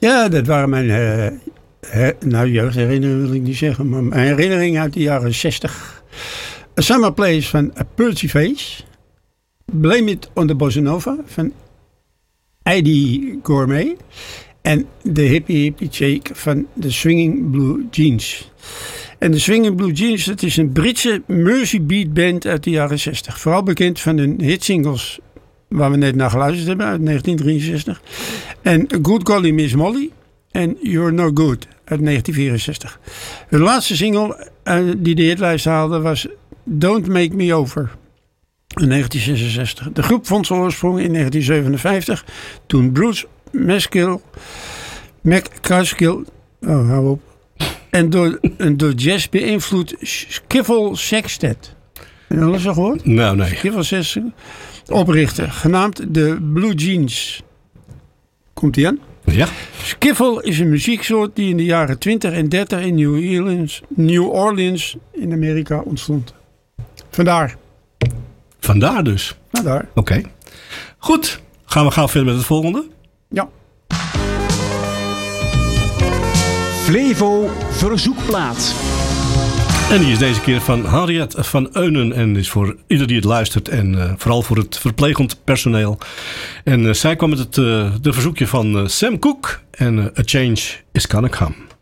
Ja, dat waren mijn jeugdherinneringen wil ik niet zeggen, maar mijn herinneringen uit de jaren 60. A Summer Place van Percy Face. Blame It on the Bossa Nova van Eddie Gourmet. En de Hippie Shake van de Swinging Blue Jeans. En de Swinging Blue Jeans, dat is een Britse Mersey Beat band uit de jaren 60. Vooral bekend van hun hitsingles waar we net naar geluisterd hebben uit 1963. En Good Golly Miss Molly en You're No Good uit 1964. Hun laatste single die de hitlijst haalde was Don't Make Me Over in 1966. De groep vond zijn oorsprong in 1957 toen Bruce McCaskill hou op. En door jazz beïnvloed Skiffle Sextet. Heb je al eens al gehoord? Nou, nee. Skiffle Sextet oprichten, genaamd de Blue Jeans. Komt ie aan? Ja. Skiffle is een muzieksoort die in de jaren 20 en 30 in New Orleans in Amerika ontstond. Vandaar Dus. Vandaar. Oké. Goed. Gaan we verder met het volgende? Ja. Flevo Verzoekplaat. En die is deze keer van Harriet van Eunen. En is voor ieder die het luistert. En vooral voor het verplegend personeel. En zij kwam met het verzoekje van Sam Cooke. En A Change Is Gonna Come.